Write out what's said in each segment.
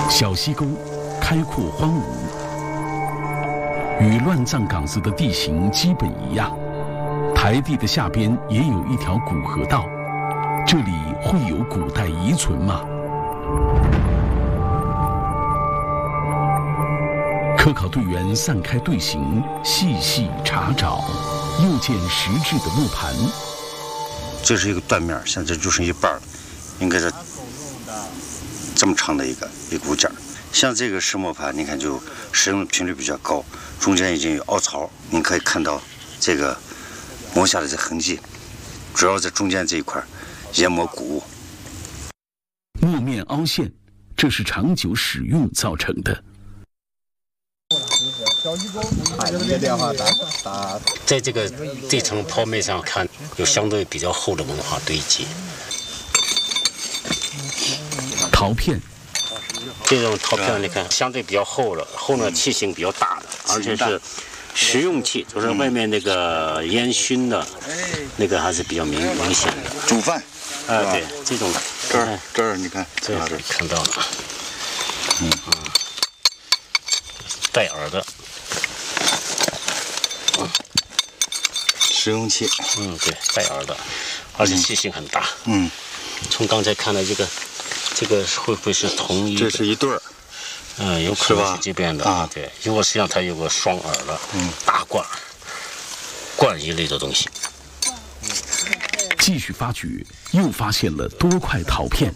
小溪沟开阔荒芜，与乱葬岗子的地形基本一样。台地的下边也有一条古河道，这里会有古代遗存吗？科考队员散开队形，细细查找，又见实质的木盘。 这是一个断面，现在就剩一半了，应该是这么长的一个物件。像这个石磨盘，你看就使用的频率比较高，中间已经有凹槽，你可以看到这个磨下来的痕迹，主要在中间这一块研磨谷物。 磨面凹陷，这是长久使用造成的。 在这层剖面上看，有相对比较厚的文化堆积。 陶片， 这种陶片你看相对比较厚了，厚呢器型比较大的，而且是食用器，就是外面那个烟熏的，那个还是比较明显的。 煮饭， 对，这种这儿你看， 这儿看到了，带耳的。 食用器， 对，带耳的，而且器型很大。从刚才看的这个会不会是同一？ 这是一对儿。 有可能是这边的啊。对，因为实际上它有个双耳的，大罐一类的东西。 继续发掘，又发现了多块陶片。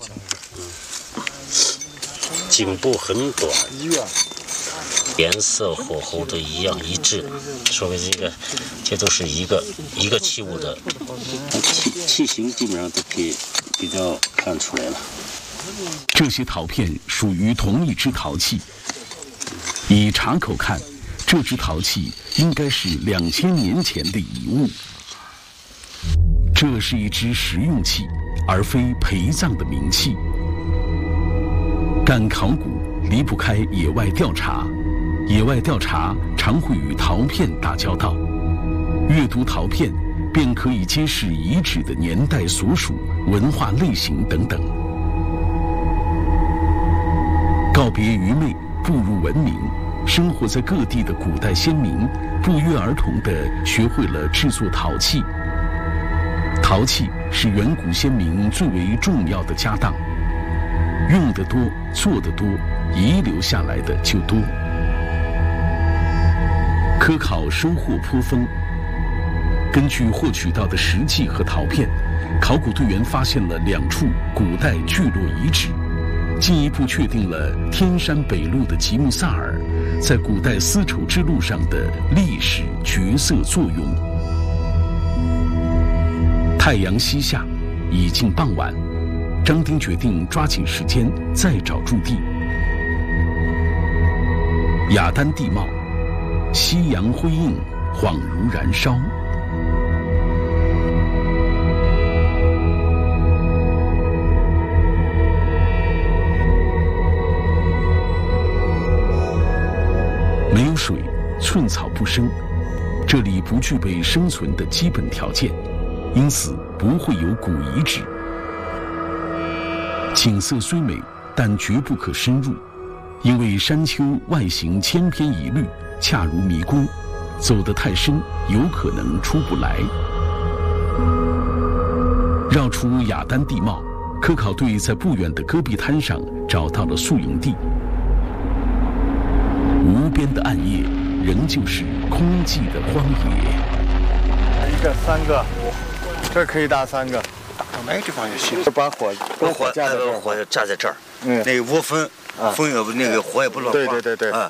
颈部很短。颜色火候都一致，说明这都是一个器物的器型，基本上都可以比较看出来了。 这些陶片属于同一只陶器，以茶口看，这只陶器应该是2000年前的遗物。这是一只食用器，而非陪葬的冥器。干考古离不开野外调查。野外调查常会与陶片打交道，阅读陶片便可以揭示遗址的年代所属、文化类型等等。告别愚昧，步入文明，生活在各地的古代先民不约而同地学会了制作陶器。陶器是远古先民最为重要的家当，用得多，做得多，遗留下来的就多。科考收获颇丰。根据获取到的石器和陶片，考古队员发现了2处古代聚落遗址，进一步确定了天山北路的吉木萨尔在古代丝绸之路上的历史角色作用。太阳西下，已近傍晚，张丁决定抓紧时间再找驻地。雅丹地貌，夕阳辉映，恍如燃烧。没有水，寸草不生，这里不具备生存的基本条件，因此不会有古遗址。景色虽美，但绝不可深入，因为山丘外形千篇一律，恰如迷宫，走得太深，有可能出不来。绕出雅丹地貌，科考队在不远的戈壁滩上找到了宿营地。无边的暗夜，仍旧是空寂的荒野。 1个、3个，这可以搭3个。 打到哪个地方也行。 把火架在这儿。 火架在这儿。那个窝风，风也那个火也不乱。 对。